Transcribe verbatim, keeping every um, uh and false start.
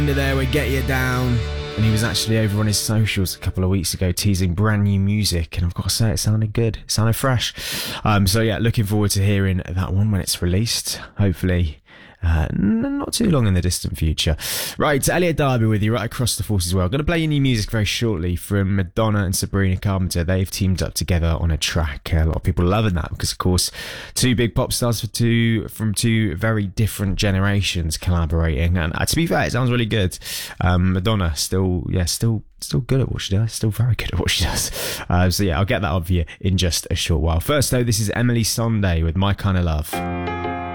There we Get You Down, and he was actually over on his socials a couple of weeks ago teasing brand new music, and I've got to say it sounded good, it sounded fresh. Um, so yeah, looking forward to hearing that one when it's released, hopefully uh, not too long in the distant future. Right, Elliot Darby with you right across the force as well. I'm going to play you new music very shortly from Madonna and Sabrina Carpenter. They've teamed up together on a track. A lot of people loving that because, of course, two big pop stars for two from two very different generations collaborating. And uh, to be fair, it sounds really good. Um, Madonna still, yeah, still. Still good at what she does. Still very good at what she does. Uh, so yeah, I'll get that on for you in just a short while. First though, this is Emily Sondé with My Kind of Love.